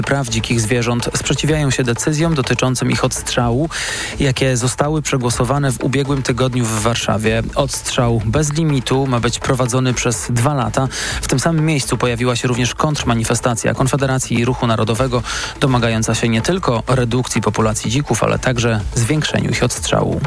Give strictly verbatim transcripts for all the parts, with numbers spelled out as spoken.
praw dzikich zwierząt sprzeciwiają się decyzjom dotyczącym ich odstrzału, jakie zostały przegłosowane w ubiegłym tygodniu w Warszawie. Odstrzał bez limitu ma być prowadzony przez dwa lata. W tym samym miejscu pojawiła się również kontrmanifestacja Konfederacji i Ruchu Narodowego, domagająca się nie tylko redukcji populacji dzików, ale także zwiększeniu ich odstrzału.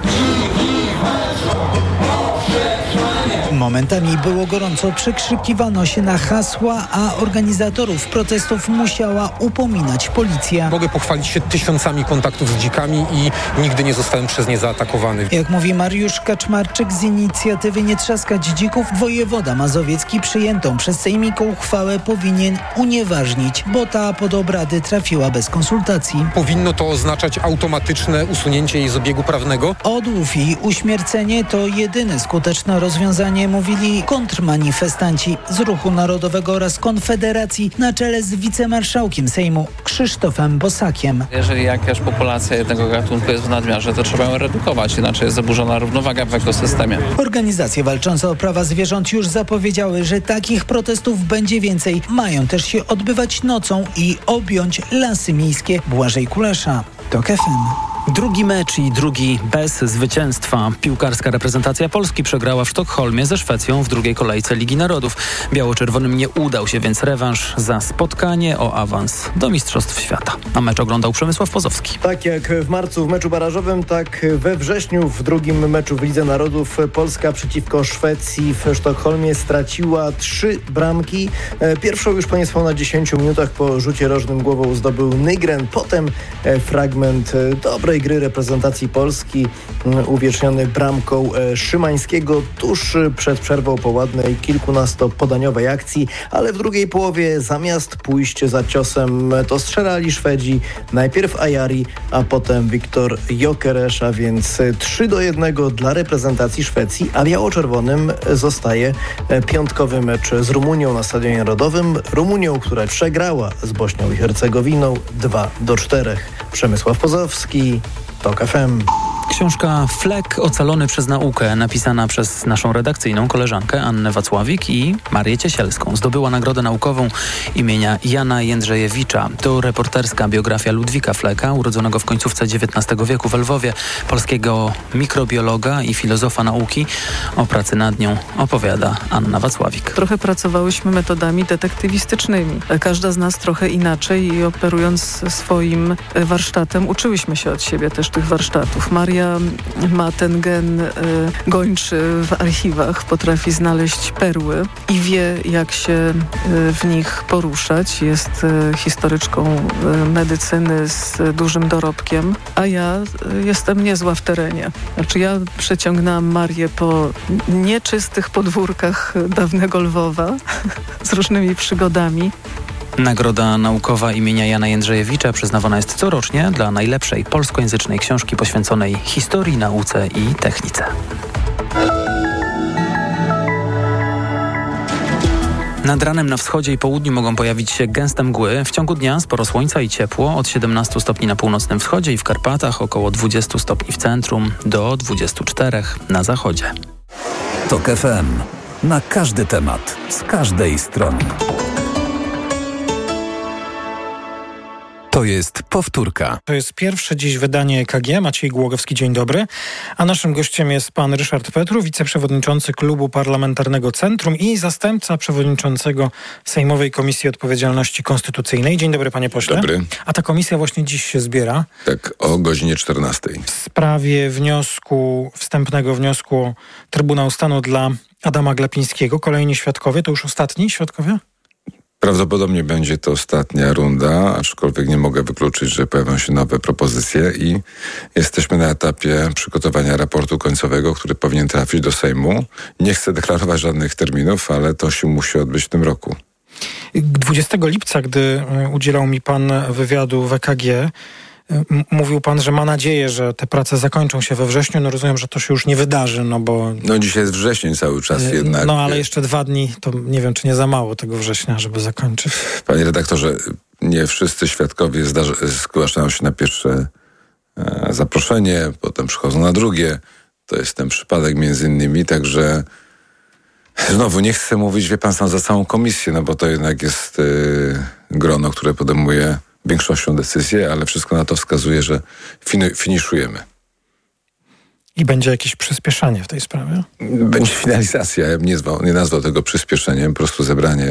Momentami było gorąco, przekrzykiwano się na hasła, a organizatorów protestów musiała upominać policja. Mogę pochwalić się tysiącami kontaktów z dzikami i nigdy nie zostałem przez nie zaatakowany. Jak mówi Mariusz Kaczmarczyk z inicjatywy Nie Trzaskać Dzików, wojewoda mazowiecki przyjętą przez sejmiku uchwałę powinien unieważnić, bo ta pod obrady trafiła bez konsultacji. Powinno to oznaczać automatyczne usunięcie jej z obiegu prawnego. Odłów i uśmiercenie to jedyne skuteczne rozwiązanie, mówili kontrmanifestanci z Ruchu Narodowego oraz Konfederacji na czele z wicemarszałkiem Sejmu Krzysztofem Bosakiem. Jeżeli jakaś populacja jednego gatunku jest w nadmiarze, to trzeba ją redukować, inaczej jest zaburzona równowaga w ekosystemie. Organizacje walczące o prawa zwierząt już zapowiedziały, że takich protestów będzie więcej. Mają też się odbywać nocą i objąć lasy miejskie. Błażej Kulesza, TOK F M. Drugi mecz i drugi bez zwycięstwa. Piłkarska reprezentacja Polski przegrała w Sztokholmie ze Szwecją w drugiej kolejce Ligi Narodów. Biało-czerwonym nie udał się więc rewanż za spotkanie o awans do Mistrzostw Świata. A mecz oglądał Przemysław Pozowski. Tak jak w marcu w meczu barażowym, tak we wrześniu w drugim meczu w Lidze Narodów Polska przeciwko Szwecji w Sztokholmie straciła trzy bramki. Pierwszą już po niespełna dziesięciu minutach po rzucie rożnym głową zdobył Nygren. Potem fragment dobrej gry reprezentacji Polski uwieczniony bramką Szymańskiego tuż przed przerwą po ładnej kilkunastopodaniowej akcji, ale w drugiej połowie zamiast pójść za ciosem to strzelali Szwedzi, najpierw Ajari, a potem Wiktor Gyökeres, a więc trzy do jednego dla reprezentacji Szwecji, a biało-czerwonym zostaje piątkowy mecz z Rumunią na Stadionie Narodowym. Rumunią, która przegrała z Bośnią i Hercegowiną dwa do czterech. Przemysław Pozowski, TOK F M. Książka Flek ocalony przez naukę, napisana przez naszą redakcyjną koleżankę Annę Wacławik i Marię Ciesielską, zdobyła nagrodę naukową imienia Jana Jędrzejewicza. To reporterska biografia Ludwika Fleka, urodzonego w końcówce dziewiętnastego wieku w Lwowie, polskiego mikrobiologa i filozofa nauki. O pracy nad nią opowiada Anna Wacławik. Trochę pracowałyśmy metodami detektywistycznymi. Każda z nas trochę inaczej i operując swoim warsztatem uczyłyśmy się od siebie też tych warsztatów. Maria ma ten gen y, gończy w archiwach, potrafi znaleźć perły i wie, jak się y, w nich poruszać. Jest y, historyczką y, medycyny z dużym dorobkiem, a ja y, jestem niezła w terenie. Znaczy ja przeciągnęłam Marię po nieczystych podwórkach dawnego Lwowa z różnymi przygodami. Nagroda naukowa imienia Jana Jędrzejewicza przyznawana jest corocznie dla najlepszej polskojęzycznej książki poświęconej historii, nauce i technice. Nad ranem na wschodzie i południu mogą pojawić się gęste mgły. W ciągu dnia sporo słońca i ciepło. Od siedemnastu stopni na północnym wschodzie i w Karpatach, około dwudziestu stopni w centrum do dwudziestu czterech na zachodzie. TOK F M. Na każdy temat, z każdej strony. To jest powtórka. To jest pierwsze dziś wydanie E K G. Maciej Głogowski, dzień dobry. A naszym gościem jest pan Ryszard Petru, wiceprzewodniczący Klubu Parlamentarnego Centrum i zastępca przewodniczącego Sejmowej Komisji Odpowiedzialności Konstytucyjnej. Dzień dobry, panie pośle. Dobry. A ta komisja właśnie dziś się zbiera. Tak, o godzinie czternastej. W sprawie wniosku, wstępnego wniosku Trybunału Stanu dla Adama Glapińskiego. Kolejni świadkowie, to już ostatni świadkowie? Prawdopodobnie będzie to ostatnia runda, aczkolwiek nie mogę wykluczyć, że pojawią się nowe propozycje i jesteśmy na etapie przygotowania raportu końcowego, który powinien trafić do Sejmu. Nie chcę deklarować żadnych terminów, ale to się musi odbyć w tym roku. dwudziestego lipca, gdy udzielał mi pan wywiadu w E K G, mówił pan, że ma nadzieję, że te prace zakończą się we wrześniu. No rozumiem, że to się już nie wydarzy, no bo... No dzisiaj jest wrzesień cały czas jednak. No ale jeszcze dwa dni, to nie wiem, czy nie za mało tego września, żeby zakończyć. Panie redaktorze, nie wszyscy świadkowie zdarza- zgłaszają się na pierwsze e, zaproszenie, potem przychodzą na drugie. To jest ten przypadek między innymi, także znowu nie chcę mówić, wie pan sam, za całą komisję, no bo to jednak jest e, grono, które podejmuje większością decyzję, ale wszystko na to wskazuje, że fin- finiszujemy. I będzie jakieś przyspieszenie w tej sprawie? Będzie finalizacja. Ja bym nie, zwał, nie nazwał tego przyspieszeniem, po prostu zebranie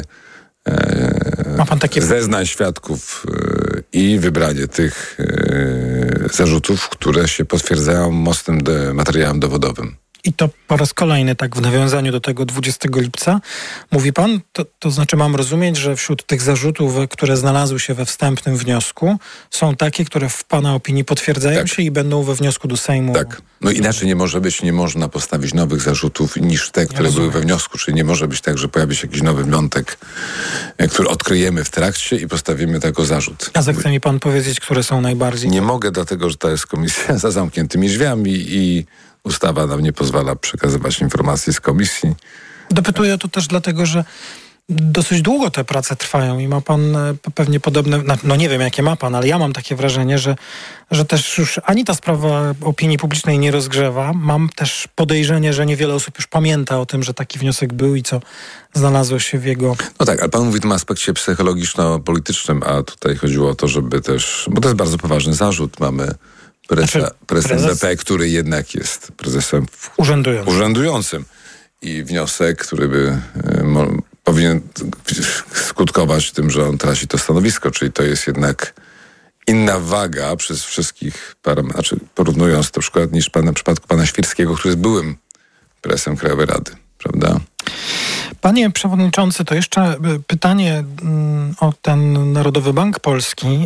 e, Ma pan takie... zeznań świadków e, i wybranie tych e, zarzutów, które się potwierdzają mocnym de, materiałem dowodowym. I to po raz kolejny, tak w nawiązaniu do tego dwudziestego lipca, mówi pan, to, to znaczy mam rozumieć, że wśród tych zarzutów, które znalazły się we wstępnym wniosku, są takie, które w pana opinii potwierdzają tak. się i będą we wniosku do Sejmu. Tak. No inaczej nie może być, nie można postawić nowych zarzutów niż te, które były we wniosku, czyli nie może być tak, że pojawi się jakiś nowy wniosek, który odkryjemy w trakcie i postawimy jako zarzut. A zechce mi pan powiedzieć, które są najbardziej... Nie mogę, dlatego że to jest komisja za zamkniętymi drzwiami i ustawa nam nie pozwala przekazywać informacji z komisji. Dopytuję to też dlatego, że dosyć długo te prace trwają i ma pan pewnie podobne, no nie wiem jakie ma pan, ale ja mam takie wrażenie, że, że też już ani ta sprawa opinii publicznej nie rozgrzewa. Mam też podejrzenie, że niewiele osób już pamięta o tym, że taki wniosek był i co znalazło się w jego... No tak, ale pan mówi w tym aspekcie psychologiczno-politycznym, a tutaj chodziło o to, żeby też, bo to jest bardzo poważny zarzut, mamy Prezesa, znaczy, prezes prezes B P, który jednak jest prezesem urzędującym. urzędującym. I wniosek, który by y, mo, powinien skutkować tym, że on traci to stanowisko, czyli to jest jednak inna waga przez wszystkich parametrów, znaczy porównując to przykład niż pan, w przypadku pana Świrskiego, który jest byłym prezesem Krajowej Rady, prawda? Panie przewodniczący, to jeszcze pytanie mm, o ten Narodowy Bank Polski.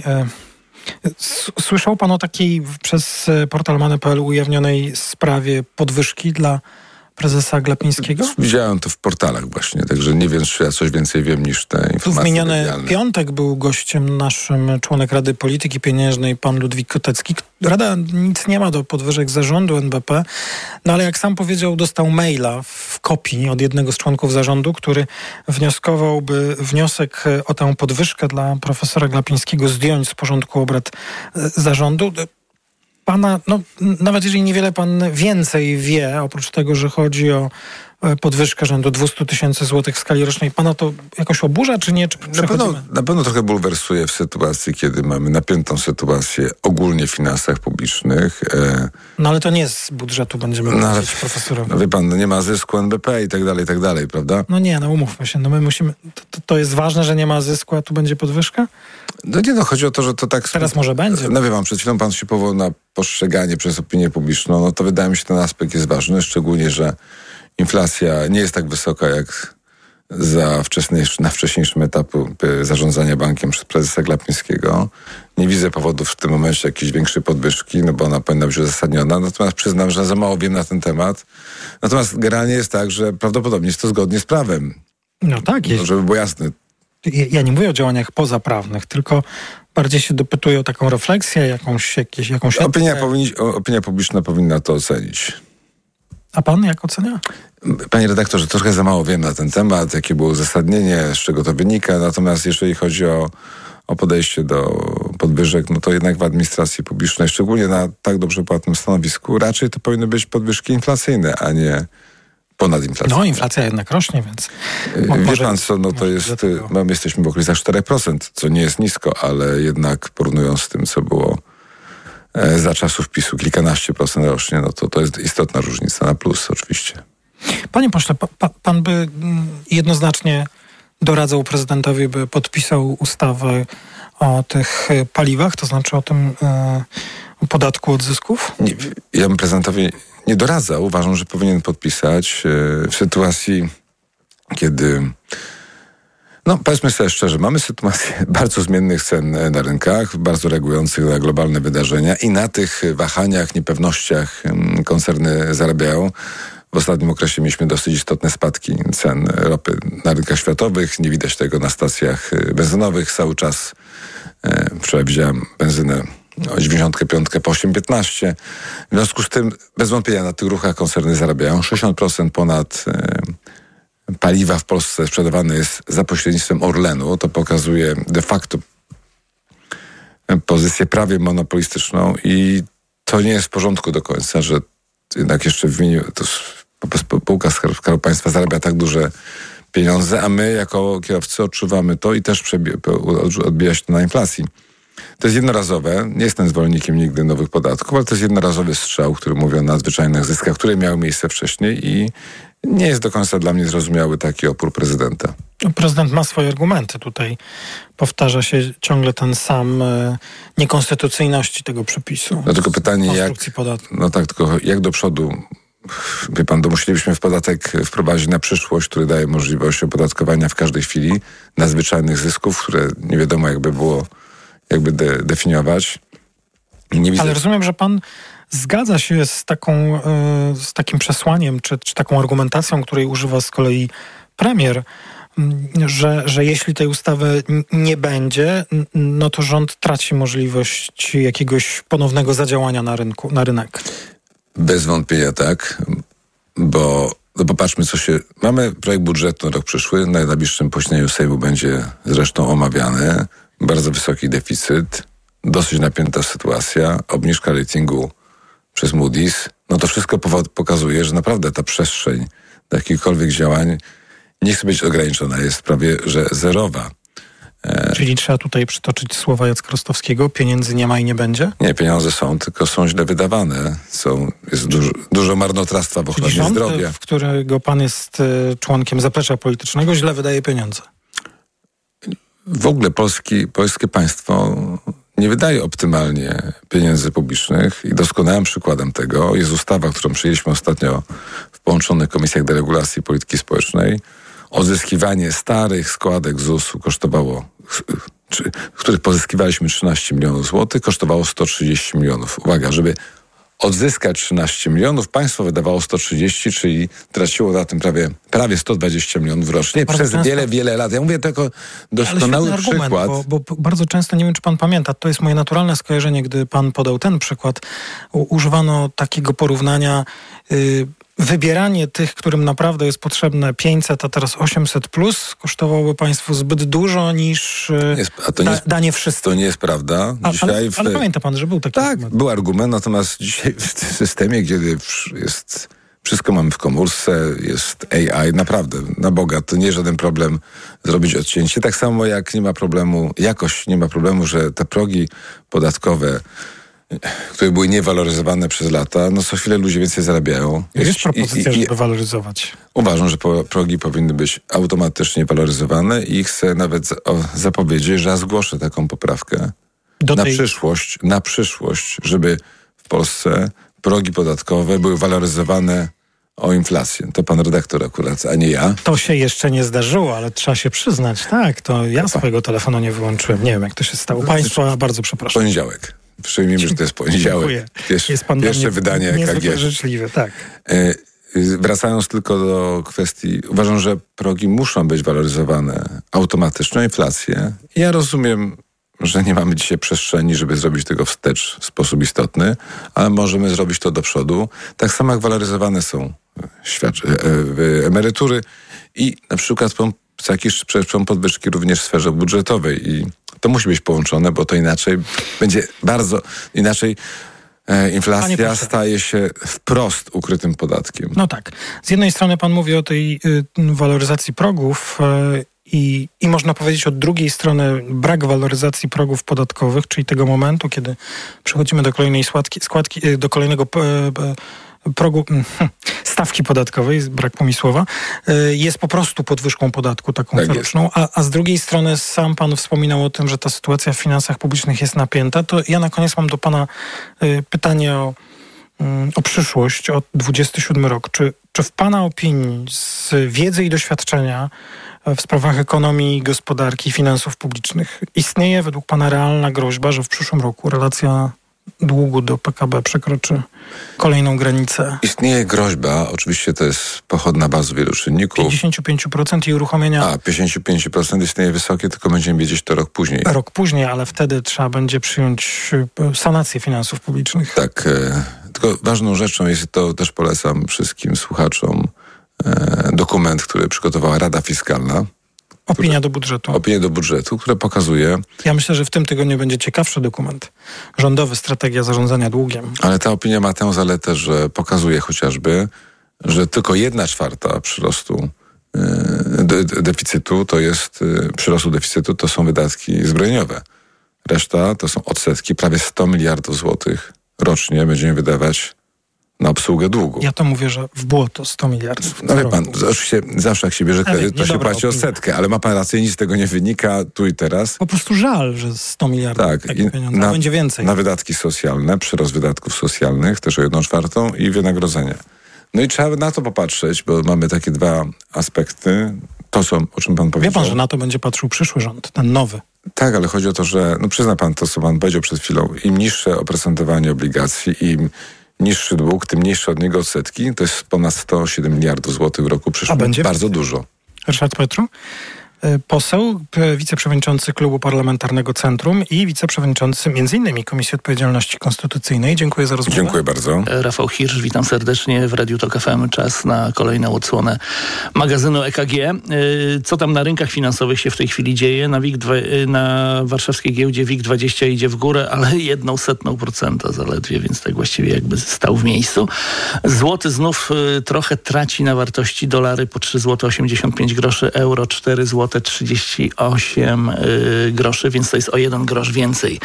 Słyszał pan o takiej przez portal Mane kropka pe el ujawnionej sprawie podwyżki dla prezesa Glapińskiego? Widziałem to w portalach właśnie, także nie wiem, czy ja coś więcej wiem niż te informacje. Tu w miniony medialne. piątek był gościem naszym członek Rady Polityki Pieniężnej, pan Ludwik Kotecki. Rada nic nie ma do podwyżek zarządu N B P, no ale jak sam powiedział, dostał maila w kopii od jednego z członków zarządu, który wnioskował, by wniosek o tę podwyżkę dla profesora Glapińskiego zdjąć z porządku obrad zarządu. Pana, no nawet jeżeli niewiele pan więcej wie, oprócz tego, że chodzi o podwyżkę rzędu dwieście tysięcy złotych w skali rocznej, pana to jakoś oburza, czy nie? Czy na, pewno, na pewno trochę bulwersuje w sytuacji, kiedy mamy napiętą sytuację ogólnie w finansach publicznych. E... No ale to nie z budżetu będziemy no, płacić profesorowi. No wie pan, no nie ma zysku N B P i tak dalej, i tak dalej, prawda? No nie, no umówmy się, no my musimy, to, to jest ważne, że nie ma zysku, a tu będzie podwyżka? No nie, no chodzi o to, że to tak... Teraz może będzie. No wie pan, przed chwilą pan się powołał na postrzeganie przez opinię publiczną, no to wydaje mi się, ten aspekt jest ważny, szczególnie, że inflacja nie jest tak wysoka jak za wcześniejszy, na wcześniejszym etapie zarządzania bankiem przez prezesa Glapińskiego. Nie widzę powodów w tym momencie jakiejś większej podwyżki, no bo ona powinna być uzasadniona. Natomiast przyznam, że za mało wiem na ten temat. Natomiast generalnie jest tak, że prawdopodobnie jest to zgodnie z prawem. No tak. Jest. No, żeby było jasne. Ja nie mówię o działaniach pozaprawnych, tylko bardziej się dopytuję o taką refleksję, jakąś... Jakieś, jakąś opinia, powinni, opinia publiczna powinna to ocenić. A pan jak ocenia? Panie redaktorze, trochę za mało wiem na ten temat, jakie było uzasadnienie, z czego to wynika. Natomiast jeżeli chodzi o, o podejście do podwyżek, no to jednak w administracji publicznej, szczególnie na tak dobrze płatnym stanowisku, raczej to powinny być podwyżki inflacyjne, a nie ponadinflacyjne. No, inflacja jednak rośnie, więc... Wie pan co, no to jest... My jesteśmy w okolicach cztery procent, co nie jest nisko, ale jednak porównując z tym, co było za czasów PiSu, kilkanaście procent rocznie, no to to jest istotna różnica, na plus oczywiście. Panie pośle, pa, pan by jednoznacznie doradzał prezydentowi, by podpisał ustawę o tych paliwach, to znaczy o tym e, podatku od zysków? Nie, ja bym prezydentowi nie doradzał. Uważam, że powinien podpisać e, w sytuacji, kiedy... No, powiedzmy sobie szczerze, mamy sytuację bardzo zmiennych cen na rynkach, bardzo reagujących na globalne wydarzenia i na tych wahaniach, niepewnościach koncerny zarabiają. W ostatnim okresie mieliśmy dosyć istotne spadki cen ropy na rynkach światowych. Nie widać tego na stacjach benzynowych cały czas. Wczoraj widziałem benzynę o dziewięćdziesiąt pięć po osiem piętnaście. W związku z tym bez wątpienia na tych ruchach koncerny zarabiają. sześćdziesiąt procent ponad paliwa w Polsce sprzedawane jest za pośrednictwem Orlenu. To pokazuje de facto pozycję prawie monopolistyczną i to nie jest w porządku do końca, że jednak jeszcze w imieniu spółka Skarbu Państwa zarabia tak duże pieniądze, a my jako kierowcy odczuwamy to i też przebie, odbija się to na inflacji. to jest jednorazowe. Nie jestem zwolennikiem nigdy nowych podatków, ale to jest jednorazowy strzał, który mówi o nadzwyczajnych zyskach, które miały miejsce wcześniej i nie jest do końca dla mnie zrozumiały taki opór prezydenta. Prezydent ma swoje argumenty. Tutaj powtarza się ciągle ten sam e, niekonstytucyjności tego przepisu. No tylko pytanie, jak... Podatku. No tak, tylko jak do przodu... Wie pan, to musielibyśmy w podatek wprowadzić na przyszłość, który daje możliwość opodatkowania w każdej chwili nadzwyczajnych zysków, które nie wiadomo jakby było, jakby de, definiować. Nie widzę... Ale rozumiem, że pan zgadza się z taką, z takim przesłaniem, czy, czy taką argumentacją, której używa z kolei premier, że, że jeśli tej ustawy nie będzie, no to rząd traci możliwość jakiegoś ponownego zadziałania na rynku, na rynek. Bez wątpienia tak, bo no popatrzmy, co się... Mamy projekt budżetu na rok przyszły, na najbliższym posiedzeniu Sejmu będzie zresztą omawiany. Bardzo wysoki deficyt, dosyć napięta sytuacja, obniżka ratingu przez Moody's. No to wszystko powo- pokazuje, że naprawdę ta przestrzeń do jakichkolwiek działań nie chce być ograniczona, jest prawie, że zerowa. Czyli trzeba tutaj przytoczyć słowa Jacka Rostowskiego, pieniędzy nie ma i nie będzie? Nie, pieniądze są, tylko są źle wydawane. Są, jest dużo, dużo marnotrawstwa w ochronie rząd, zdrowia. w którego pan jest członkiem zaplecza politycznego, źle wydaje pieniądze. W ogóle Polski, polskie państwo nie wydaje optymalnie pieniędzy publicznych i doskonałym przykładem tego jest ustawa, którą przyjęliśmy ostatnio w połączonych komisjach deregulacji polityki społecznej. Odzyskiwanie starych składek Z U S-u kosztowało, czy, których pozyskiwaliśmy trzynaście milionów złotych, kosztowało sto trzydzieści milionów. Uwaga, żeby odzyskać trzynaście milionów, państwo wydawało sto trzydzieści, czyli traciło na tym prawie, prawie sto dwadzieścia milionów rocznie bardzo przez często, wiele, wiele lat. Ja mówię tylko doskonały ale przykład. Argument, bo, bo bardzo często, nie wiem czy pan pamięta, to jest moje naturalne skojarzenie, gdy pan podał ten przykład, u, używano takiego porównania, yy, wybieranie tych, którym naprawdę jest potrzebne pięćset, a teraz osiemset plus, kosztowałoby państwu zbyt dużo niż jest, a to da, nie jest, danie wszystkim. To nie jest prawda. Dzisiaj ale, w, ale pamięta pan, że był taki tak, argument. był argument, natomiast dzisiaj w systemie, kiedy jest wszystko mamy w komórce, jest A I, naprawdę, na Boga, to nie jest żaden problem zrobić odcięcie. Tak samo jak nie ma problemu, jakoś nie ma problemu, że te progi podatkowe, które były niewaloryzowane przez lata, no co chwilę ludzie więcej zarabiają. Jest, jest propozycja, i, i, żeby waloryzować. Uważam, że po, progi powinny być automatycznie waloryzowane i chcę nawet za, o, zapowiedzieć, że ja zgłoszę taką poprawkę Do na tej... przyszłość, na przyszłość, żeby w Polsce progi podatkowe były waloryzowane o inflację. To pan redaktor akurat, a nie ja. To się jeszcze nie zdarzyło, ale trzeba się przyznać. Tak, to ja swojego telefonu nie wyłączyłem. Nie wiem, jak to się stało. Państwa bardzo przepraszam. Poniedziałek. Przyjmijmy, że to jest poniedziałek. Pier- jest pan pierwsze wydanie E K G. życzliwy, tak. E, wracając tylko do kwestii, uważam, że progi muszą być waloryzowane automatycznie o inflację. Ja rozumiem, że nie mamy dzisiaj przestrzeni, żeby zrobić tego wstecz w sposób istotny, ale możemy zrobić to do przodu. Tak samo jak waloryzowane są świadczy- e, e, emerytury i na przykład co jakiś są podwyżki również w sferze budżetowej i to musi być połączone, bo to inaczej będzie bardzo inaczej e, inflacja staje się wprost ukrytym podatkiem. No tak. Z jednej strony pan mówi o tej y, waloryzacji progów y, i, i można powiedzieć od drugiej strony brak waloryzacji progów podatkowych, czyli tego momentu, kiedy przechodzimy do kolejnej składki, składki y, do kolejnego p, p, progu, stawki podatkowej, brak mi słowa, jest po prostu podwyżką podatku taką tak coroczną, a, a z drugiej strony sam pan wspominał o tym, że ta sytuacja w finansach publicznych jest napięta, to ja na koniec mam do pana pytanie o, o przyszłość, o dwudziesty siódmy rok. Czy, czy w pana opinii z wiedzy i doświadczenia w sprawach ekonomii, gospodarki i finansów publicznych istnieje według pana realna groźba, że w przyszłym roku relacja długu do P K B przekroczy kolejną granicę? Istnieje groźba, oczywiście to jest pochodna bardzo wielu czynników. pięćdziesiąt pięć procent i uruchomienia... A, pięćdziesiąt pięć procent istnieje wysokie, tylko będziemy wiedzieć to rok później. Rok później, ale wtedy trzeba będzie przyjąć sanację finansów publicznych. Tak, e, tylko ważną rzeczą jest, to też polecam wszystkim słuchaczom, e, dokument, który przygotowała Rada Fiskalna. Opinia które, do budżetu. Opinia do budżetu, która pokazuje... Ja myślę, że w tym tygodniu będzie ciekawszy dokument. Rządowy, strategia zarządzania długiem. Ale ta opinia ma tę zaletę, że pokazuje chociażby, że tylko jedna czwarta przyrostu de, de, deficytu to jest, przyrostu deficytu to są wydatki zbrojeniowe. Reszta to są odsetki, prawie sto miliardów złotych rocznie będziemy wydawać na obsługę długu. Ja to mówię, że w błoto sto miliardów. No wie pan, oczywiście zawsze jak się bierze kredyt, to się płaci opinia. odsetkę, ale ma pan rację, nic z tego nie wynika tu i teraz. Po prostu żal, że sto miliardów Tak, takie pieniądze, na, będzie więcej. Na wydatki socjalne, przyrost wydatków socjalnych, też o jedną czwartą i wynagrodzenia. No i trzeba na to popatrzeć, bo mamy takie dwa aspekty. To, co, o czym pan powiedział. Wie pan, że na to będzie patrzył przyszły rząd, ten nowy. Tak, ale chodzi o to, że, no przyzna pan to, co pan powiedział przed chwilą, im niższe oprocentowanie obligacji, im niższy dług, tym mniejsze od niego odsetki, to jest ponad sto siedem miliardów złotych w roku przyszłym. A będzie bardzo dużo. Ryszard Petru, poseł, wiceprzewodniczący Klubu Parlamentarnego Centrum i wiceprzewodniczący między innymi Komisji Odpowiedzialności Konstytucyjnej. Dziękuję za rozmowę. Dziękuję bardzo. Rafał Hirsch, witam serdecznie w Radiu Tok F M. Czas na kolejną odsłonę magazynu E K G. Co tam na rynkach finansowych się w tej chwili dzieje? Na, WIG, na warszawskiej giełdzie WIG dwadzieścia idzie w górę, ale jedną setną procenta zaledwie, więc tak właściwie jakby stał w miejscu. Złoty znów trochę traci na wartości. Dolary po trzy złote osiemdziesiąt pięć groszy, euro cztery złote trzydzieści osiem groszy, więc to jest o jeden grosz więcej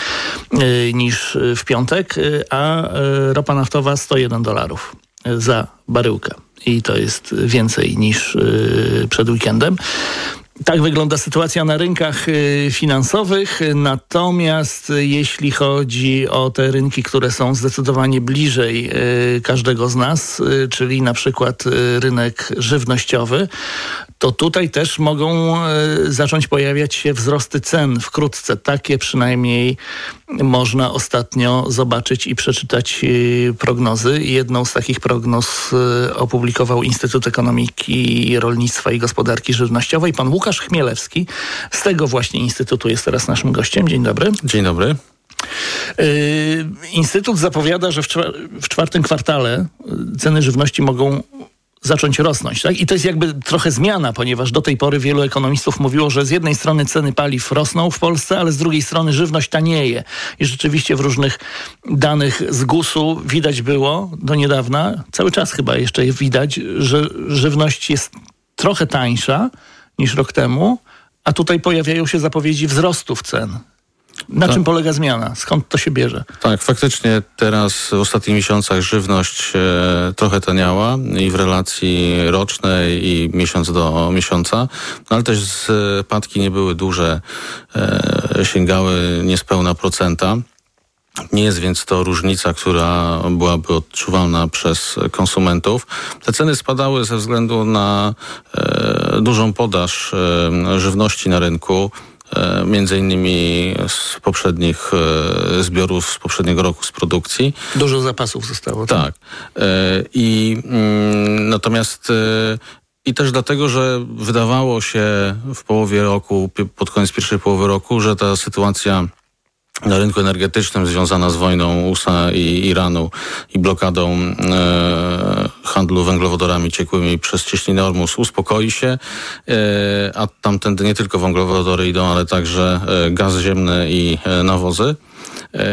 niż w piątek, a ropa naftowa sto jeden dolarów za baryłkę i to jest więcej niż przed weekendem. Tak wygląda sytuacja na rynkach finansowych, natomiast jeśli chodzi o te rynki, które są zdecydowanie bliżej każdego z nas, czyli na przykład rynek żywnościowy, to tutaj też mogą zacząć pojawiać się wzrosty cen wkrótce. Takie przynajmniej można ostatnio zobaczyć i przeczytać prognozy. Jedną z takich prognoz opublikował Instytut Ekonomiki, Rolnictwa i Gospodarki Żywnościowej. Pan Łukasz Chmielewski z tego właśnie instytutu jest teraz naszym gościem. Dzień dobry. Dzień dobry. Instytut zapowiada, że w, czwa- w czwartym kwartale ceny żywności mogą zacząć rosnąć. Tak? I to jest jakby trochę zmiana, ponieważ do tej pory wielu ekonomistów mówiło, że z jednej strony ceny paliw rosną w Polsce, ale z drugiej strony żywność tanieje. I rzeczywiście w różnych danych z gusu widać było do niedawna, cały czas chyba jeszcze widać, że żywność jest trochę tańsza niż rok temu, a tutaj pojawiają się zapowiedzi wzrostów cen. Na tak. czym polega zmiana? Skąd to się bierze? Tak, faktycznie teraz w ostatnich miesiącach żywność e, trochę taniała i w relacji rocznej i miesiąc do miesiąca, no, ale też spadki nie były duże, e, sięgały niespełna procenta. Nie jest więc to różnica, która byłaby odczuwalna przez konsumentów. Te ceny spadały ze względu na e, dużą podaż e, żywności na rynku, między innymi z poprzednich e, zbiorów z poprzedniego roku z produkcji. Dużo zapasów zostało. Tak. tak. E, I mm, natomiast e, i też dlatego, że wydawało się w połowie roku, pod koniec pierwszej połowy roku, że ta sytuacja na rynku energetycznym związana z wojną U S A i Iranu i blokadą e, handlu węglowodorami ciekłymi przez cieśninę Ormus uspokoi się, e, a tamtędy nie tylko węglowodory idą, ale także e, gaz ziemny i e, nawozy. E,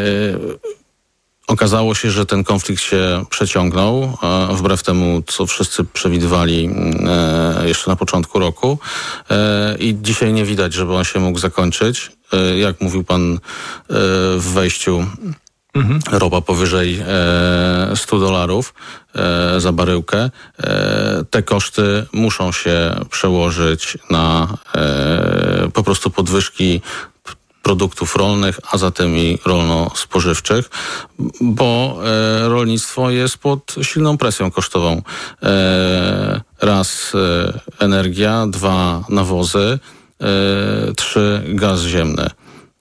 Okazało się, że ten konflikt się przeciągnął, wbrew temu, co wszyscy przewidywali jeszcze na początku roku. I dzisiaj nie widać, żeby on się mógł zakończyć. Jak mówił pan w wejściu, mhm. ropa powyżej stu dolarów za baryłkę. Te koszty muszą się przełożyć na po prostu podwyżki produktów rolnych, a zatem i rolno-spożywczych, bo e, rolnictwo jest pod silną presją kosztową. E, raz e, energia, dwa nawozy, e, trzy gaz ziemny.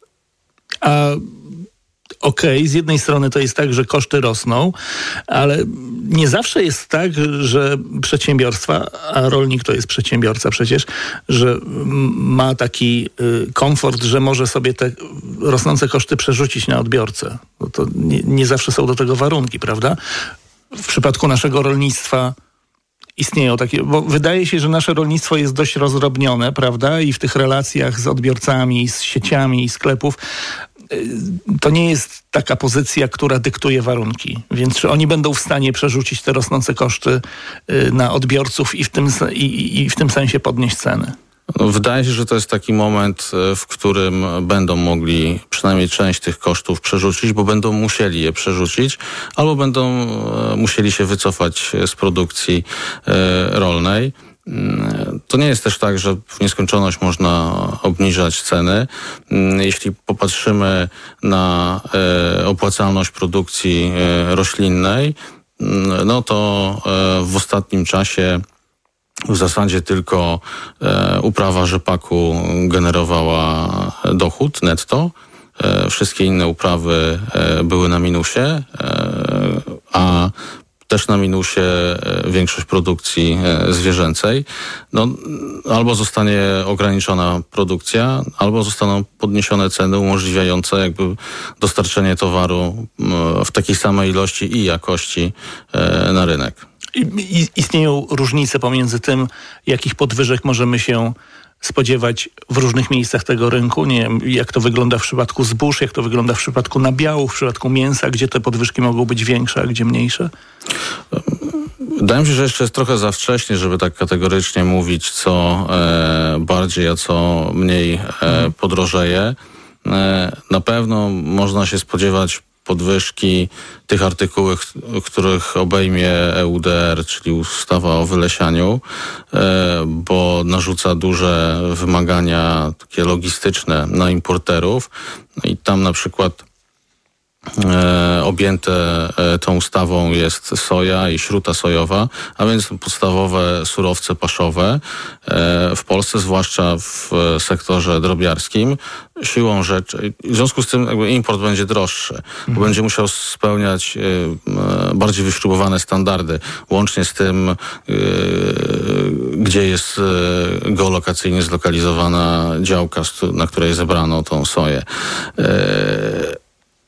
A okej, okay, z jednej strony to jest tak, że koszty rosną, ale nie zawsze jest tak, że przedsiębiorstwa, a rolnik to jest przedsiębiorca przecież, że ma taki y, komfort, że może sobie te rosnące koszty przerzucić na odbiorcę. No to nie, nie zawsze są do tego warunki, prawda? W przypadku naszego rolnictwa istnieją takie, bo wydaje się, że nasze rolnictwo jest dość rozdrobnione, prawda? I w tych relacjach z odbiorcami, z sieciami i sklepów to nie jest taka pozycja, która dyktuje warunki. Więc czy oni będą w stanie przerzucić te rosnące koszty na odbiorców i w tym, i, i w tym sensie podnieść ceny? No, wydaje się, że to jest taki moment, w którym będą mogli przynajmniej część tych kosztów przerzucić, bo będą musieli je przerzucić, albo będą musieli się wycofać z produkcji rolnej. To nie jest też tak, że w nieskończoność można obniżać ceny. Jeśli popatrzymy na opłacalność produkcji roślinnej, no to w ostatnim czasie w zasadzie tylko uprawa rzepaku generowała dochód netto. Wszystkie inne uprawy były na minusie, a też na minusie większość produkcji zwierzęcej. No, albo zostanie ograniczona produkcja, albo zostaną podniesione ceny umożliwiające jakby dostarczenie towaru w takiej samej ilości i jakości na rynek. I, istnieją różnice pomiędzy tym, jakich podwyżek możemy się spodziewać w różnych miejscach tego rynku. Nie wiem, jak to wygląda w przypadku zbóż, jak to wygląda w przypadku nabiału, w przypadku mięsa, gdzie te podwyżki mogą być większe, a gdzie mniejsze? Wydaje mi się, że jeszcze jest trochę za wcześnie, żeby tak kategorycznie mówić, co e, bardziej, a co mniej e, podrożeje. E, na pewno można się spodziewać podwyżki tych artykułów, których obejmie E U D R, czyli ustawa o wylesianiu, bo narzuca duże wymagania takie logistyczne na importerów i tam na przykład E, objęte e, tą ustawą jest soja i śruta sojowa, a więc podstawowe surowce paszowe. E, w Polsce, zwłaszcza w e, sektorze drobiarskim, siłą rzeczy, w związku z tym jakby import będzie droższy, mhm. bo będzie musiał spełniać e, e, bardziej wyśrubowane standardy, łącznie z tym, e, gdzie jest e, geolokacyjnie zlokalizowana działka, na której zebrano tą soję. E,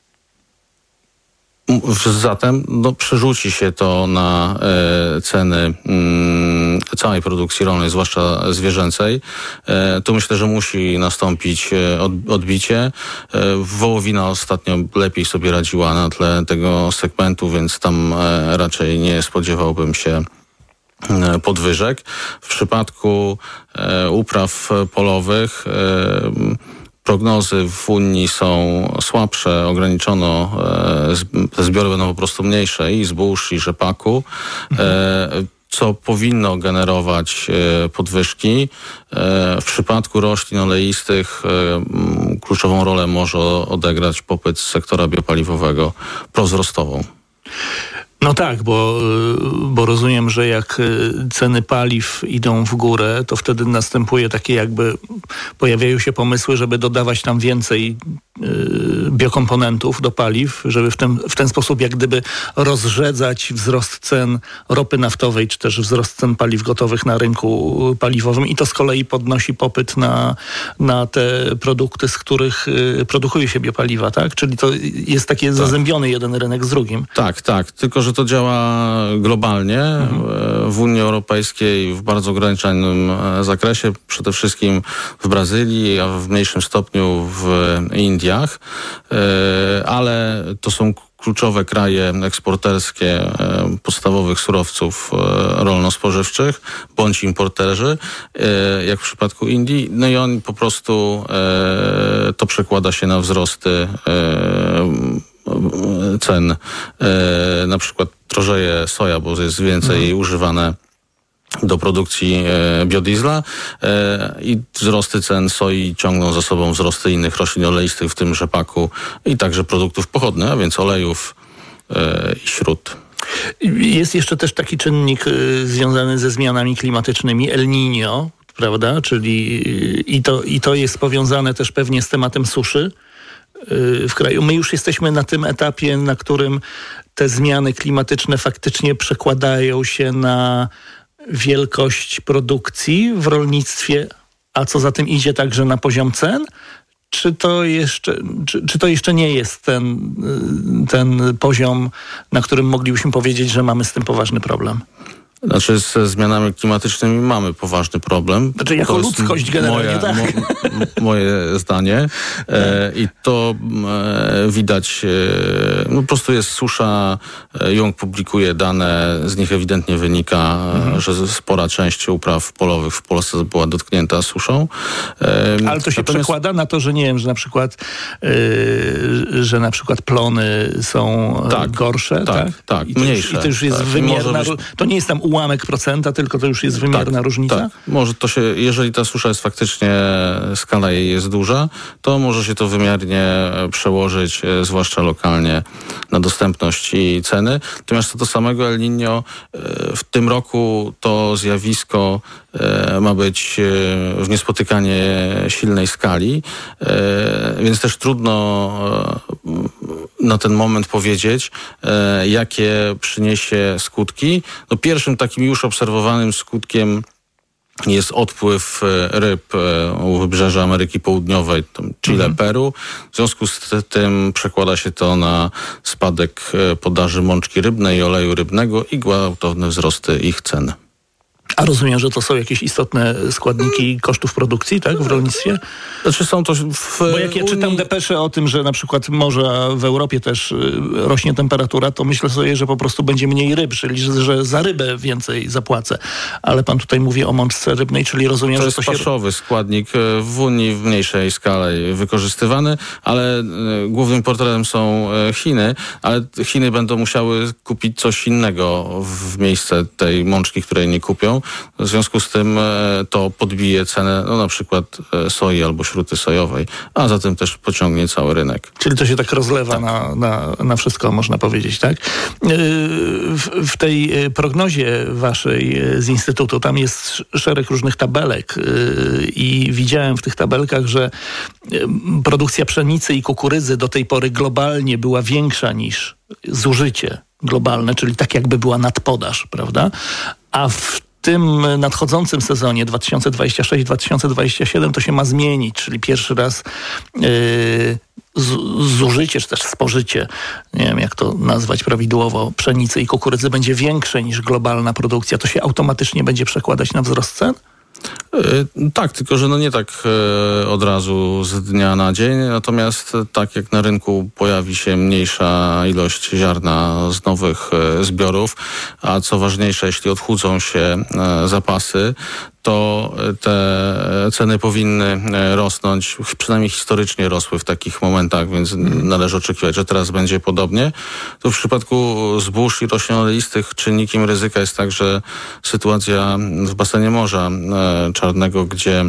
Zatem no, przerzuci się to na e, ceny mm, całej produkcji rolnej, zwłaszcza zwierzęcej. E, tu myślę, że musi nastąpić e, od, odbicie. E, wołowina ostatnio lepiej sobie radziła na tle tego segmentu, więc tam e, raczej nie spodziewałbym się e, podwyżek. W przypadku e, upraw polowych e, prognozy w Unii są słabsze, ograniczono, e, te zbiory będą po prostu mniejsze i zbóż, i rzepaku, e, co powinno generować e, podwyżki. E, w przypadku roślin oleistych e, kluczową rolę może odegrać popyt z sektora biopaliwowego prowzrostową. No tak, bo, bo rozumiem, że jak ceny paliw idą w górę, to wtedy następuje takie jakby, pojawiają się pomysły, żeby dodawać tam więcej y, biokomponentów do paliw, żeby w ten, w ten sposób jak gdyby rozrzedzać wzrost cen ropy naftowej, czy też wzrost cen paliw gotowych na rynku paliwowym i to z kolei podnosi popyt na, na te produkty, z których y, produkuje się biopaliwa, tak? Czyli to jest taki tak. zazębiony jeden rynek z drugim. Tak, tak, tylko że to działa globalnie, mhm. w Unii Europejskiej w bardzo ograniczonym zakresie, przede wszystkim w Brazylii, a w mniejszym stopniu w Indiach, ale to są kluczowe kraje eksporterskie podstawowych surowców rolno-spożywczych, bądź importerzy, jak w przypadku Indii. No i on po prostu to przekłada się na wzrosty cen, e, na przykład drożeje soja, bo jest więcej mhm. używane do produkcji e, biodiesla e, i wzrosty cen soi ciągną za sobą wzrosty innych roślin oleistych, w tym rzepaku i także produktów pochodnych, a więc olejów e, i śrut. Jest jeszcze też taki czynnik y, związany ze zmianami klimatycznymi, El Niño, prawda? Czyli y, i, to, i to jest powiązane też pewnie z tematem suszy w kraju. My już jesteśmy na tym etapie, na którym te zmiany klimatyczne faktycznie przekładają się na wielkość produkcji w rolnictwie, a co za tym idzie także na poziom cen? Czy to jeszcze, czy, czy to jeszcze nie jest ten, ten poziom, na którym moglibyśmy powiedzieć, że mamy z tym poważny problem? Znaczy ze zmianami klimatycznymi mamy poważny problem. Znaczy jako ludzkość generalnie, moje, tak. Mo, moje zdanie. E, I to e, widać, e, no po prostu jest susza. Young publikuje dane, z nich ewidentnie wynika, mhm. że spora część upraw polowych w Polsce była dotknięta suszą. E, Ale to się natomiast... przekłada na to, że nie wiem, że na przykład yy, że na przykład plony są tak, gorsze, tak? Tak, tak. I to mniejsze. Już, I to już jest tak. wymierna, być... to nie jest tam ułamek procenta, tylko to już jest wymierna tak, różnica? Tak, może to się, jeżeli ta susza jest faktycznie, skala jej jest duża, to może się to wymiernie przełożyć, zwłaszcza lokalnie, na dostępność i ceny. Natomiast co do samego El Niño, w tym roku to zjawisko ma być w niespotykanie silnej skali, więc też trudno na ten moment powiedzieć, jakie przyniesie skutki. No pierwszym takim już obserwowanym skutkiem jest odpływ ryb u wybrzeża Ameryki Południowej, tam Chile, mhm. Peru. W związku z tym przekłada się to na spadek podaży mączki rybnej i oleju rybnego i gwałtowne wzrosty ich cen. A rozumiem, że to są jakieś istotne składniki kosztów produkcji, tak, w rolnictwie? Znaczy są to w Bo jak ja czytam depesze o tym, że na przykład może w Europie też rośnie temperatura, to myślę sobie, że po prostu będzie mniej ryb, czyli że, że za rybę więcej zapłacę. Ale pan tutaj mówi o mączce rybnej, czyli rozumiem, to że jest to się... paszowy składnik w Unii w mniejszej skale wykorzystywany, ale głównym importerem są Chiny, ale Chiny będą musiały kupić coś innego w miejsce tej mączki, której nie kupią. W związku z tym to podbije cenę, no na przykład soi albo śruty sojowej, a zatem też pociągnie cały rynek. Czyli to się tak rozlewa tak. Na, na, na wszystko, można powiedzieć, tak? W, w tej prognozie waszej z Instytutu, tam jest szereg różnych tabelek i widziałem w tych tabelkach, że produkcja pszenicy i kukurydzy do tej pory globalnie była większa niż zużycie globalne, czyli tak jakby była nadpodaż, prawda? A w W tym nadchodzącym sezonie dwa tysiące dwudziestym szóstym dwa tysiące dwudziestym siódmym to się ma zmienić, czyli pierwszy raz yy, z, zużycie, czy też spożycie, nie wiem jak to nazwać prawidłowo, pszenicy i kukurydzy będzie większe niż globalna produkcja. To się automatycznie będzie przekładać na wzrost cen? Yy, tak, tylko że no nie tak yy, od razu z dnia na dzień, natomiast yy, tak jak na rynku pojawi się mniejsza ilość ziarna z nowych yy, zbiorów, a co ważniejsze, jeśli odchudzą się yy, zapasy, to te ceny powinny rosnąć, przynajmniej historycznie rosły w takich momentach, więc należy oczekiwać, że teraz będzie podobnie. To w przypadku zbóż i roślin oleistych czynnikiem ryzyka jest także sytuacja w basenie Morza Czarnego, gdzie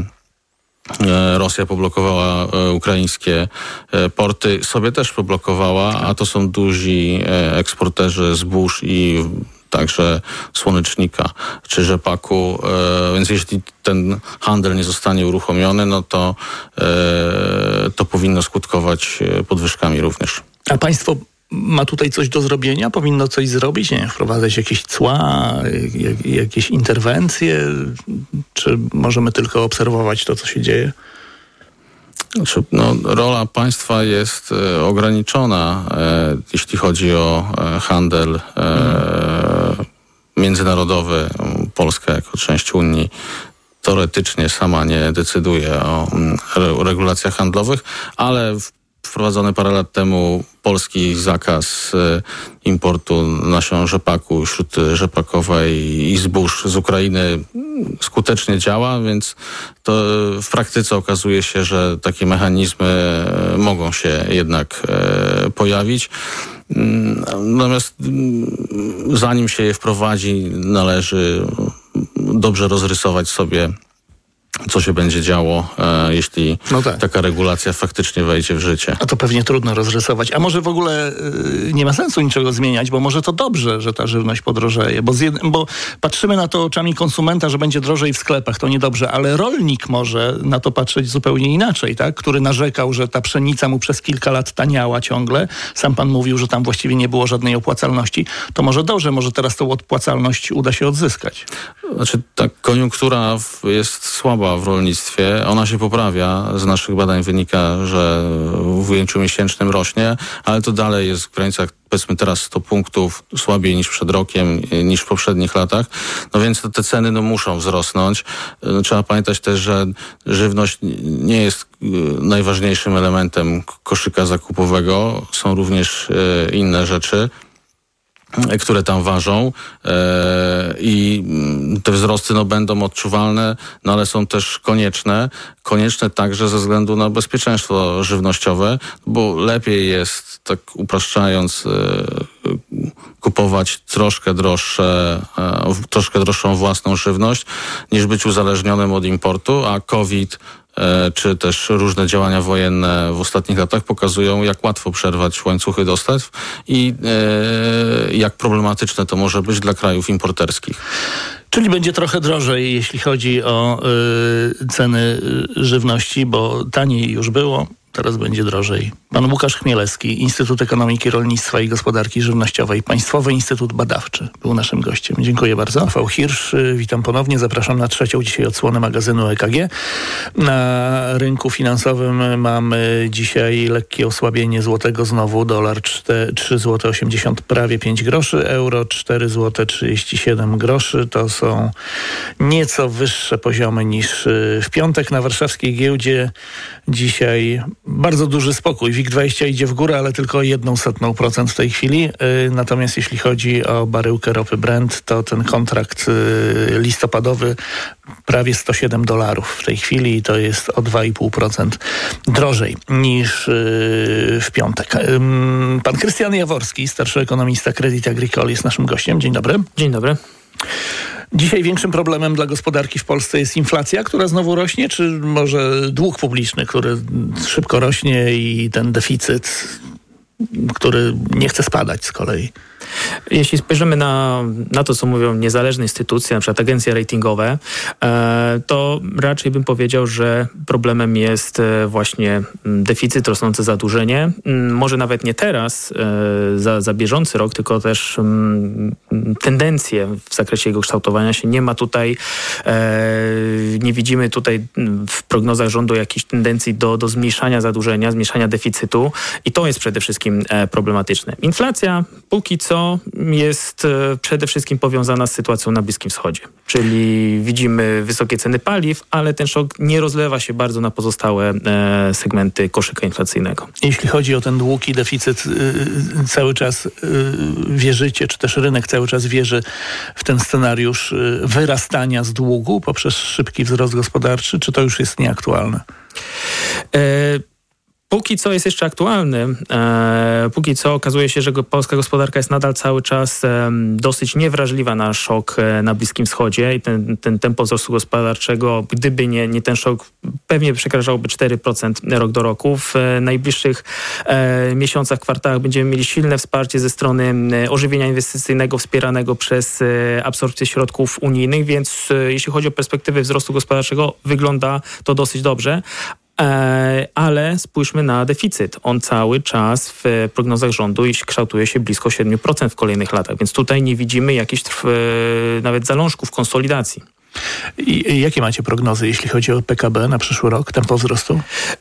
Rosja poblokowała ukraińskie porty, sobie też poblokowała, a to są duzi eksporterzy zbóż i także słonecznika czy rzepaku, e, więc jeśli ten handel nie zostanie uruchomiony, no to, e, to powinno skutkować podwyżkami również. A państwo ma tutaj coś do zrobienia? Powinno coś zrobić? Nie wiem, wprowadzać jakieś cła, jak, jakieś interwencje? Czy możemy tylko obserwować to, co się dzieje? Znaczy, no, rola państwa jest e, ograniczona, e, jeśli chodzi o e, handel e, międzynarodowy. Polska jako część Unii teoretycznie sama nie decyduje o re, regulacjach handlowych, ale w, wprowadzony parę lat temu polski zakaz e, importu nasion rzepaku, śruty rzepakowej i zbóż z Ukrainy skutecznie działa, więc to w praktyce okazuje się, że takie mechanizmy mogą się jednak e, pojawić. Natomiast zanim się je wprowadzi, należy dobrze rozrysować sobie, co się będzie działo, e, jeśli no tak. taka regulacja faktycznie wejdzie w życie. A to pewnie trudno rozrysować. A może w ogóle y, nie ma sensu niczego zmieniać, bo może to dobrze, że ta żywność podrożeje, bo, jed... bo patrzymy na to oczami konsumenta, że będzie drożej w sklepach, to niedobrze, ale rolnik może na to patrzeć zupełnie inaczej, tak? Który narzekał, że ta pszenica mu przez kilka lat taniała ciągle. Sam pan mówił, że tam właściwie nie było żadnej opłacalności. To może dobrze, może teraz tą opłacalność uda się odzyskać. Znaczy ta koniunktura jest słaba cenowa w rolnictwie, ona się poprawia. Z naszych badań wynika, że w ujęciu miesięcznym rośnie, ale to dalej jest w granicach, powiedzmy teraz sto punktów słabiej niż przed rokiem, niż w poprzednich latach. No więc te ceny no, muszą wzrosnąć. Trzeba pamiętać też, że żywność nie jest najważniejszym elementem koszyka zakupowego. Są również inne rzeczy, które tam ważą e, i te wzrosty no, będą odczuwalne, no ale są też konieczne. Konieczne także ze względu na bezpieczeństwo żywnościowe, bo lepiej jest, tak upraszczając, e, kupować troszkę droższe, e, troszkę droższą własną żywność, niż być uzależnionym od importu, a COVID czy też różne działania wojenne w ostatnich latach pokazują, jak łatwo przerwać łańcuchy dostaw i e, jak problematyczne to może być dla krajów importerskich. Czyli będzie trochę drożej, jeśli chodzi o y, ceny żywności, bo taniej już było, teraz będzie drożej. Pan Łukasz Chmielewski, Instytut Ekonomiki, Rolnictwa i Gospodarki Żywnościowej, Państwowy Instytut Badawczy, był naszym gościem. Dziękuję bardzo. Rafał Hirsch, witam ponownie. Zapraszam na trzecią dzisiaj odsłonę magazynu E K G. Na rynku finansowym mamy dzisiaj lekkie osłabienie złotego, znowu dolar trzy złote osiemdziesiąt, prawie pięć groszy, euro cztery złote trzydzieści siedem groszy. To są nieco wyższe poziomy niż w piątek. Na warszawskiej giełdzie dzisiaj bardzo duży spokój. WIG dwadzieścia idzie w górę, ale tylko jedną setną procent w tej chwili. Natomiast jeśli chodzi o baryłkę ropy Brent, to ten kontrakt listopadowy prawie sto siedem dolarów w tej chwili i to jest o dwa i pół procent drożej niż w piątek. Pan Krystian Jaworski, starszy ekonomista Credit Agricole, jest naszym gościem. Dzień dobry. Dzień dobry. Dzisiaj większym problemem dla gospodarki w Polsce jest inflacja, która znowu rośnie, czy może dług publiczny, który szybko rośnie i ten deficyt, który nie chce spadać z kolei? Jeśli spojrzymy na, na to, co mówią niezależne instytucje, na przykład agencje ratingowe, e, to raczej bym powiedział, że problemem jest e, właśnie deficyt, rosnące zadłużenie. M, może nawet nie teraz, e, za, za bieżący rok, tylko też m, tendencje w zakresie jego kształtowania się. Nie ma tutaj, e, nie widzimy tutaj w prognozach rządu jakichś tendencji do, do zmniejszania zadłużenia, zmniejszania deficytu i to jest przede wszystkim e, problematyczne. Inflacja póki co jest przede wszystkim powiązana z sytuacją na Bliskim Wschodzie. Czyli widzimy wysokie ceny paliw, ale ten szok nie rozlewa się bardzo na pozostałe e, segmenty koszyka inflacyjnego. Jeśli chodzi o ten dług i deficyt, y, cały czas y, wierzycie, czy też rynek cały czas wierzy w ten scenariusz y, wyrastania z długu poprzez szybki wzrost gospodarczy, czy to już jest nieaktualne? E, Póki co jest jeszcze aktualny. E, póki co okazuje się, że go, polska gospodarka jest nadal cały czas e, dosyć niewrażliwa na szok e, na Bliskim Wschodzie i ten, ten tempo wzrostu gospodarczego, gdyby nie, nie ten szok, pewnie przekraczałby cztery procent rok do roku. W e, najbliższych e, miesiącach, kwartałach będziemy mieli silne wsparcie ze strony e, ożywienia inwestycyjnego wspieranego przez e, absorpcję środków unijnych, więc e, jeśli chodzi o perspektywy wzrostu gospodarczego, wygląda to dosyć dobrze. Ale spójrzmy na deficyt. On cały czas w prognozach rządu kształtuje się blisko siedem procent w kolejnych latach, więc tutaj nie widzimy jakichś nawet zalążków konsolidacji. I jakie macie prognozy, jeśli chodzi o P K B na przyszły rok, tempo wzrostu?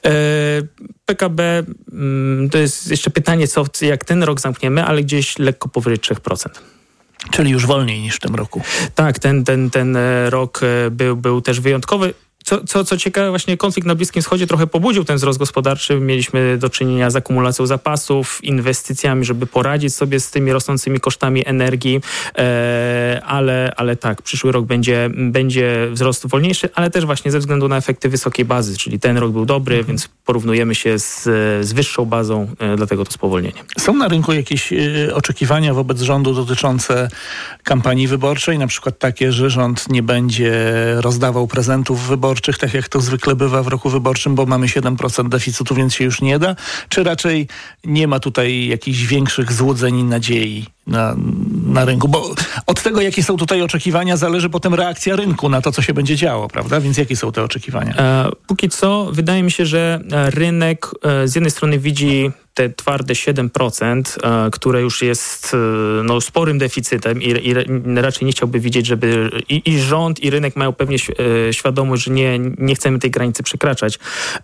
P K B to jest jeszcze pytanie, co, jak ten rok zamkniemy, ale gdzieś lekko powyżej trzy procent. Czyli już wolniej niż w tym roku. Tak, ten, ten, ten rok był, był też wyjątkowy. Co, co, co ciekawe, właśnie konflikt na Bliskim Wschodzie trochę pobudził ten wzrost gospodarczy. Mieliśmy do czynienia z akumulacją zapasów, inwestycjami, żeby poradzić sobie z tymi rosnącymi kosztami energii, e, ale, ale tak, przyszły rok będzie, będzie wzrost wolniejszy, ale też właśnie ze względu na efekty wysokiej bazy, czyli ten rok był dobry, mhm. więc porównujemy się z, z wyższą bazą, e, dlatego to spowolnienie. Są na rynku jakieś y, oczekiwania wobec rządu dotyczące kampanii wyborczej, na przykład takie, że rząd nie będzie rozdawał prezentów wyborczych, tak jak to zwykle bywa w roku wyborczym, bo mamy siedem procent deficytu, więc się już nie da? Czy raczej nie ma tutaj jakichś większych złudzeń i nadziei na, na rynku? Bo od tego, jakie są tutaj oczekiwania, zależy potem reakcja rynku na to, co się będzie działo, prawda? Więc jakie są te oczekiwania? E, póki co wydaje mi się, że rynek e, z jednej strony widzi te twarde siedem procent, które już jest no, sporym deficytem i, i raczej nie chciałby widzieć, żeby i, i rząd, i rynek mają pewnie świadomość, że nie, nie chcemy tej granicy przekraczać.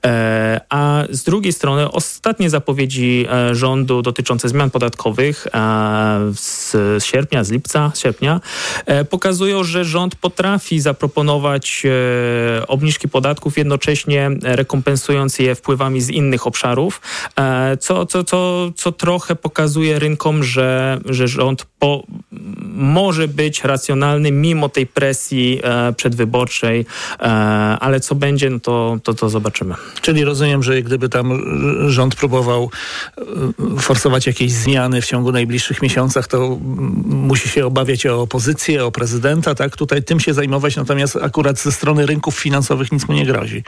A z drugiej strony ostatnie zapowiedzi rządu dotyczące zmian podatkowych z sierpnia, z lipca, z sierpnia pokazują, że rząd potrafi zaproponować obniżki podatków, jednocześnie rekompensując je wpływami z innych obszarów, co, co, co, co trochę pokazuje rynkom, że, że rząd po, może być racjonalny mimo tej presji przedwyborczej, ale co będzie, no to, to, to zobaczymy. Czyli rozumiem, że gdyby tam rząd próbował forsować jakieś zmiany w ciągu najbliższych miesiącach, to musi się obawiać o opozycję, o prezydenta, tak? Tutaj tym się zajmować, natomiast akurat ze strony rynków finansowych nic mu nie grozi.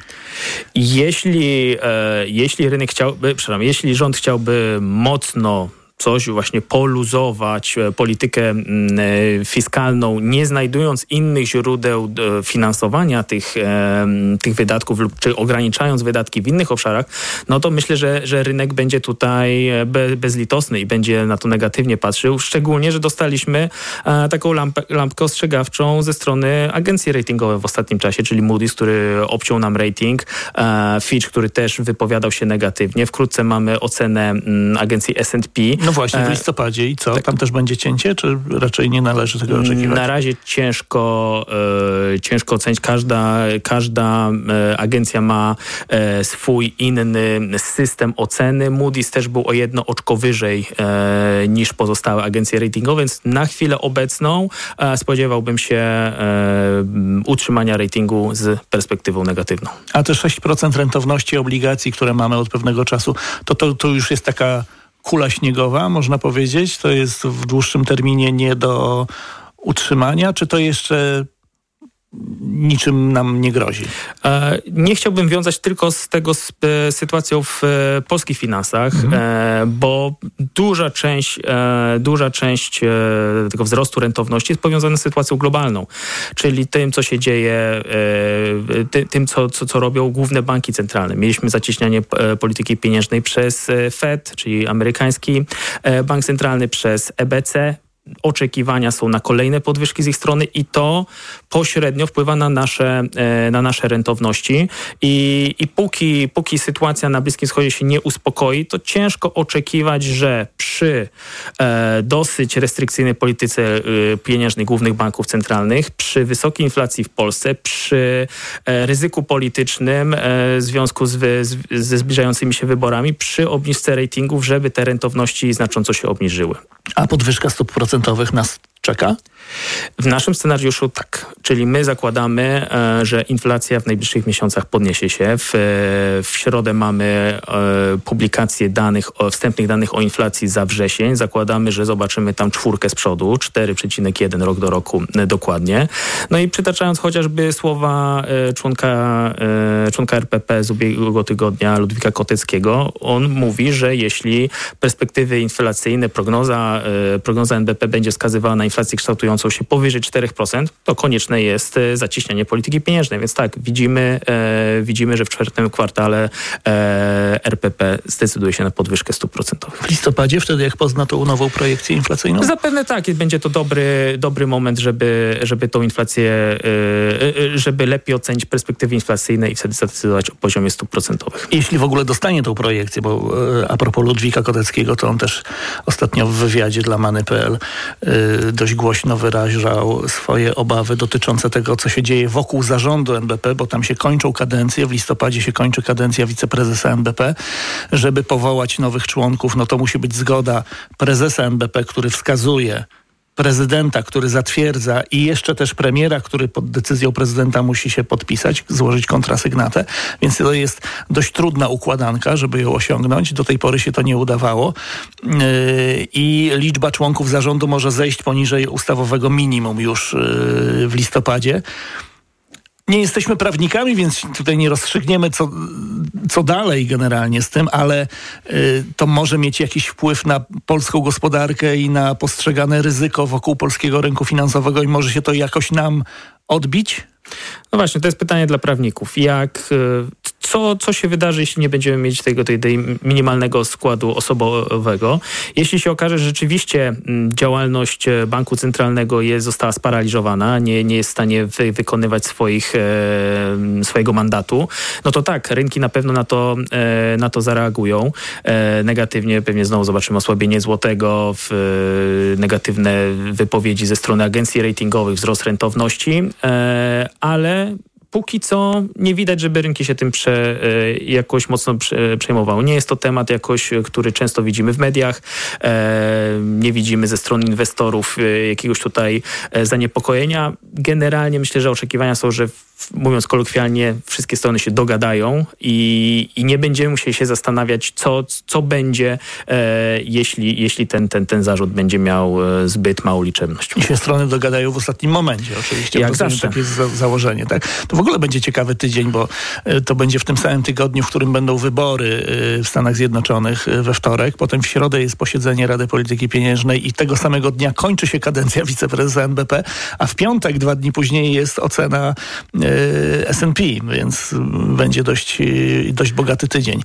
Jeśli, e, jeśli rynek chciałby, przepraszam, jeśli rząd chciałby mocno coś właśnie poluzować, politykę fiskalną, nie znajdując innych źródeł finansowania tych, tych wydatków lub czy ograniczając wydatki w innych obszarach, no to myślę, że, że rynek będzie tutaj be, bezlitosny i będzie na to negatywnie patrzył. Szczególnie, że dostaliśmy taką lampę, lampkę ostrzegawczą ze strony agencji ratingowej w ostatnim czasie, czyli Moody's, który obciął nam rating, Fitch, który też wypowiadał się negatywnie. Wkrótce mamy ocenę agencji S and P. No właśnie, w listopadzie i co? Tak. Tam też będzie cięcie, czy raczej nie należy tego oczekiwać? Na razie ciężko, e, ciężko ocenić. Każda, każda e, agencja ma e, swój inny system oceny. Moody's też był o jedno oczko wyżej e, niż pozostałe agencje ratingowe, więc na chwilę obecną e, spodziewałbym się e, utrzymania ratingu z perspektywą negatywną. A te sześć procent rentowności obligacji, które mamy od pewnego czasu, to, to, to już jest taka kula śniegowa, można powiedzieć? To jest w dłuższym terminie nie do utrzymania, czy to jeszcze niczym nam nie grozi? E, nie chciałbym wiązać tylko z tego z e, sytuacją w e, polskich finansach, mhm. e, bo duża część, e, duża część e, tego wzrostu rentowności jest powiązana z sytuacją globalną, czyli tym, co się dzieje, e, ty, tym, co, co, co robią główne banki centralne. Mieliśmy zacieśnianie e, polityki pieniężnej przez Fed, czyli amerykański e, bank centralny, przez E B C. Oczekiwania są na kolejne podwyżki z ich strony i to pośrednio wpływa na nasze, na nasze rentowności i, i póki, póki sytuacja na Bliskim Wschodzie się nie uspokoi, to ciężko oczekiwać, że przy e, dosyć restrykcyjnej polityce e, pieniężnej głównych banków centralnych, przy wysokiej inflacji w Polsce, przy e, ryzyku politycznym e, w związku z, wy, z, ze zbliżającymi się wyborami, przy obniżce ratingów, żeby te rentowności znacząco się obniżyły. A podwyżka stóp procentowych nas czeka? W naszym scenariuszu tak. Czyli my zakładamy, że inflacja w najbliższych miesiącach podniesie się. W, w środę mamy publikację danych, wstępnych danych o inflacji za wrzesień. Zakładamy, że zobaczymy tam czwórkę z przodu, cztery przecinek jeden rok do roku dokładnie. No i przytaczając chociażby słowa członka, członka R P P z ubiegłego tygodnia, Ludwika Koteckiego, on mówi, że jeśli perspektywy inflacyjne, prognoza, prognoza N B P będzie wskazywała na inflację kształtującą się powyżej cztery procent, to konieczne jest zacieśnianie polityki pieniężnej. Więc tak, widzimy, e, widzimy, że w czwartym kwartale e, R P P zdecyduje się na podwyżkę stóp procentowych. W listopadzie, wtedy jak pozna tą nową projekcję inflacyjną? Zapewne tak. Będzie to dobry, dobry moment, żeby, żeby tą inflację, e, żeby lepiej ocenić perspektywy inflacyjne i wtedy zadecydować o poziomie stóp procentowych. Jeśli w ogóle dostanie tą projekcję, bo e, a propos Ludwika Koteckiego, to on też ostatnio w wywiadzie dla Many kropka p l e, dość głośno wyrażał swoje obawy dotyczące tego, co się dzieje wokół zarządu N B P, bo tam się kończą kadencje, w listopadzie się kończy kadencja wiceprezesa N B P. Żeby powołać nowych członków, no to musi być zgoda prezesa N B P, który wskazuje, prezydenta, który zatwierdza i jeszcze też premiera, który pod decyzją prezydenta musi się podpisać, złożyć kontrasygnatę. Więc to jest dość trudna układanka, żeby ją osiągnąć. Do tej pory się to nie udawało. Yy, I liczba członków zarządu może zejść poniżej ustawowego minimum już yy, w listopadzie. Nie jesteśmy prawnikami, więc tutaj nie rozstrzygniemy, co, co dalej generalnie z tym, ale y, to może mieć jakiś wpływ na polską gospodarkę i na postrzegane ryzyko wokół polskiego rynku finansowego i może się to jakoś nam odbić? No właśnie, to jest pytanie dla prawników. Jak, co, co się wydarzy, jeśli nie będziemy mieć tego tej, tej minimalnego składu osobowego. Jeśli się okaże, że rzeczywiście działalność banku centralnego jest, została sparaliżowana, nie, nie jest w stanie wy, wykonywać swoich, e, swojego mandatu, no to tak, rynki na pewno na to, e, na to zareagują e, negatywnie. Pewnie znowu zobaczymy osłabienie złotego, w, e, negatywne wypowiedzi ze strony agencji ratingowych, wzrost rentowności, e, ale póki co nie widać, żeby rynki się tym prze, jakoś mocno prze, przejmowały. Nie jest to temat jakoś, który często widzimy w mediach. E, nie widzimy ze strony inwestorów jakiegoś tutaj zaniepokojenia. Generalnie myślę, że oczekiwania są, że mówiąc kolokwialnie, wszystkie strony się dogadają i, i nie będziemy musieli się zastanawiać, co, co będzie, e, jeśli, jeśli ten, ten, ten zarzut będzie miał e, zbyt małą liczebność. I się strony dogadają w ostatnim momencie oczywiście. Jak zawsze. Takie jest za, założenie. Tak? To w ogóle będzie ciekawy tydzień, bo e, to będzie w tym samym tygodniu, w którym będą wybory e, w Stanach Zjednoczonych e, we wtorek. Potem w środę jest posiedzenie Rady Polityki Pieniężnej i tego samego dnia kończy się kadencja wiceprezesa N B P, a w piątek, dwa dni później jest ocena e, S and P, więc będzie dość, dość bogaty tydzień.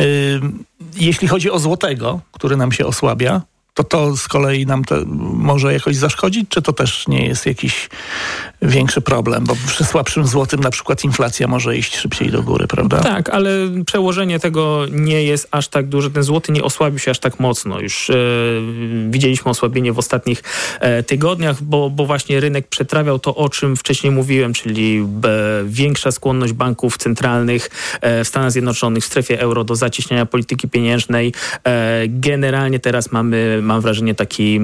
Jeśli chodzi o złotego, który nam się osłabia, to to z kolei nam to może jakoś zaszkodzić, czy to też nie jest jakiś większy problem? Bo przy słabszym złotym na przykład inflacja może iść szybciej do góry, prawda? Tak, ale przełożenie tego nie jest aż tak duże. Ten złoty nie osłabił się aż tak mocno. Już e, widzieliśmy osłabienie w ostatnich e, tygodniach, bo, bo właśnie rynek przetrawiał to, o czym wcześniej mówiłem, czyli e, większa skłonność banków centralnych e, w Stanach Zjednoczonych, w strefie euro do zacieśniania polityki pieniężnej. E, generalnie teraz mamy mam wrażenie, taki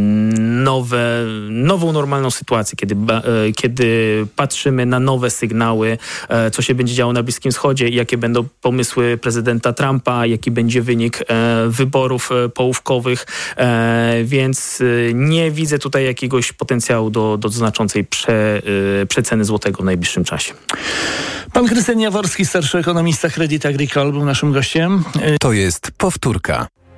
nowe, nową normalną sytuację, kiedy, kiedy patrzymy na nowe sygnały, co się będzie działo na Bliskim Wschodzie, jakie będą pomysły prezydenta Trumpa, jaki będzie wynik wyborów połówkowych, więc nie widzę tutaj jakiegoś potencjału do, do znaczącej prze, przeceny złotego w najbliższym czasie. Pan Krystian Jaworski, starszy ekonomista Crédit Agricole, był naszym gościem. To jest powtórka.